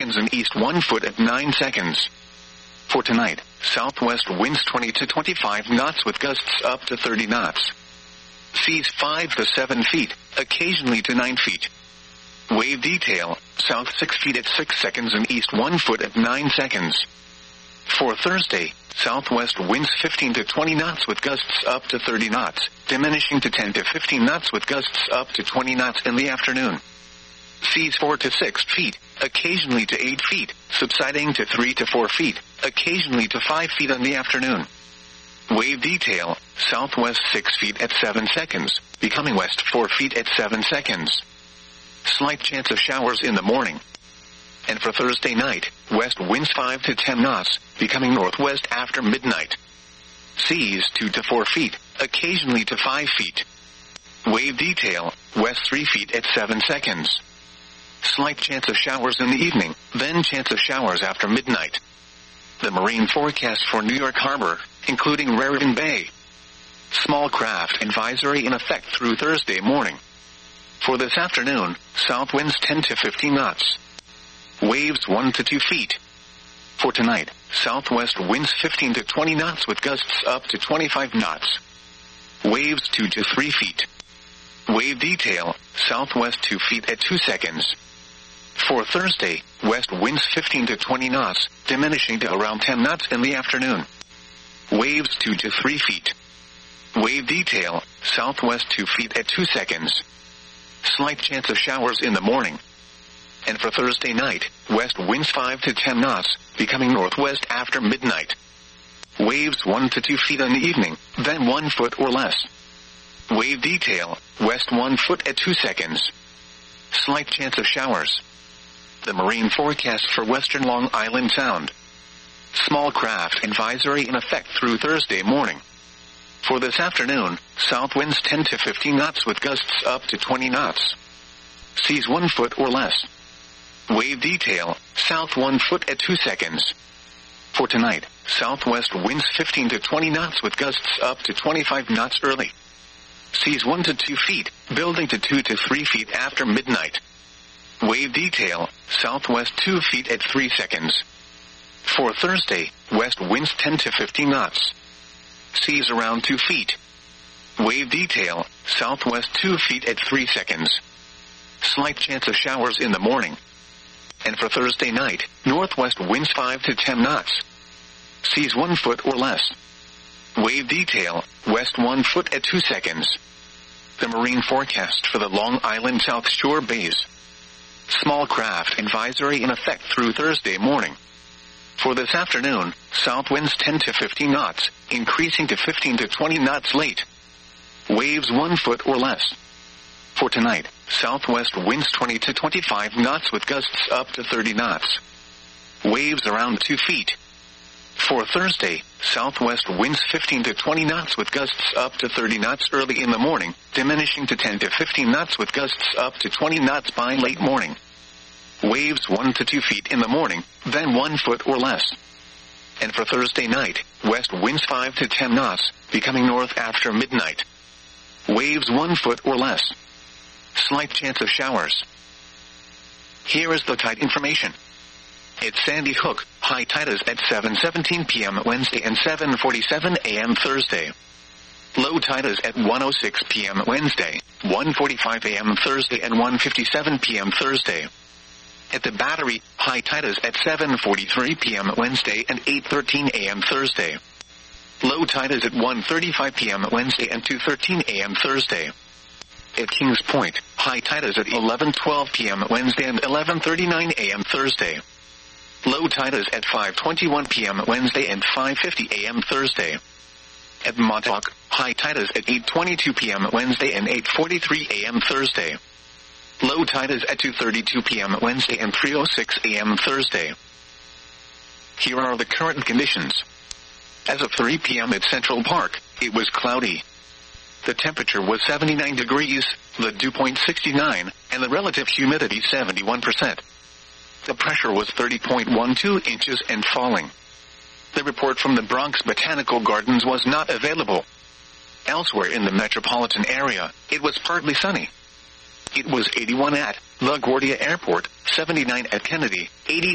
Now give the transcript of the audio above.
seconds and east 1 foot at 9 seconds. For tonight, southwest winds 20 to 25 knots with gusts up to 30 knots. Seas 5 to 7 feet, occasionally to 9 feet. Wave detail, south 6 feet at 6 seconds and east 1 foot at 9 seconds. For Thursday, southwest winds 15 to 20 knots with gusts up to 30 knots, diminishing to 10 to 15 knots with gusts up to 20 knots in the afternoon. Seas 4 to 6 feet, occasionally to 8 feet, subsiding to 3 to 4 feet, occasionally to 5 feet in the afternoon. Wave detail, southwest 6 feet at 7 seconds, becoming west 4 feet at 7 seconds. Slight chance of showers in the morning. And for Thursday night, west winds 5 to 10 knots, becoming northwest after midnight. Seas 2 to 4 feet, occasionally to 5 feet. Wave detail, west 3 feet at 7 seconds. Slight chance of showers in the evening, then chance of showers after midnight. The marine forecast for New York Harbor, including Raritan Bay. Small craft advisory in effect through Thursday morning. For this afternoon, south winds 10 to 15 knots. Waves 1 to 2 feet. For tonight, southwest winds 15 to 20 knots with gusts up to 25 knots. Waves 2 to 3 feet. Wave detail, southwest 2 feet at 2 seconds. For Thursday, west winds 15 to 20 knots, diminishing to around 10 knots in the afternoon. Waves 2 to 3 feet. Wave detail, southwest 2 feet at 2 seconds. Slight chance of showers in the morning. And for Thursday night, west winds 5 to 10 knots, becoming northwest after midnight. Waves 1 to 2 feet in the evening, then 1 foot or less. Wave detail, west 1 foot at 2 seconds. Slight chance of showers. The marine forecast for western Long Island Sound. Small craft advisory in effect through Thursday morning. For this afternoon, south winds 10 to 15 knots with gusts up to 20 knots. Seas 1 foot or less. Wave detail, south 1 foot at 2 seconds. For tonight, southwest winds 15 to 20 knots with gusts up to 25 knots early. Seas 1 to 2 feet, building to 2 to 3 feet after midnight. Wave detail, southwest 2 feet at 3 seconds. For Thursday, west winds 10 to 15 knots. Seas around 2 feet. Wave detail, southwest 2 feet at 3 seconds. Slight chance of showers in the morning. And for Thursday night, northwest winds 5 to 10 knots. Seas 1 foot or less. Wave detail, west 1 foot at 2 seconds. The marine forecast for the Long Island South Shore bays. Small craft advisory in effect through Thursday morning. For this afternoon, south winds 10 to 15 knots, increasing to 15 to 20 knots late. Waves 1 foot or less. For tonight, southwest winds 20 to 25 knots with gusts up to 30 knots. Waves around 2 feet. For Thursday, southwest winds 15 to 20 knots with gusts up to 30 knots early in the morning, diminishing to 10 to 15 knots with gusts up to 20 knots by late morning. Waves 1 to 2 feet in the morning, then 1 foot or less. And for Thursday night, west winds 5 to 10 knots, becoming north after midnight. Waves 1 foot or less. Slight chance of showers. Here is the tide information. It's Sandy Hook. High tide is at 7:17 p.m. Wednesday and 7:47 a.m. Thursday. Low tide is at 1:06 p.m. Wednesday, 1:45 a.m. Thursday and 1:57 p.m. Thursday. At the Battery, high tide is at 7:43 p.m. Wednesday and 8:13 a.m. Thursday. Low tide is at 1:35 p.m. Wednesday and 2:13 a.m. Thursday. At Kings Point, high tide is at 11:12 p.m. Wednesday and 11:39 a.m. Thursday. Low tide is at 5:21 p.m. Wednesday and 5:50 a.m. Thursday. At Montauk, high tide is at 8:22 p.m. Wednesday and 8:43 a.m. Thursday. Low tide is at 2:32 p.m. Wednesday and 3:06 a.m. Thursday. Here are the current conditions. As of 3 p.m. at Central Park, it was cloudy. The temperature was 79 degrees, the dew point 69, and the relative humidity 71%. The pressure was 30.12 inches and falling. The report from the Bronx Botanical Gardens was not available. Elsewhere in the metropolitan area, it was partly sunny. It was 81 at LaGuardia Airport, 79 at Kennedy, 86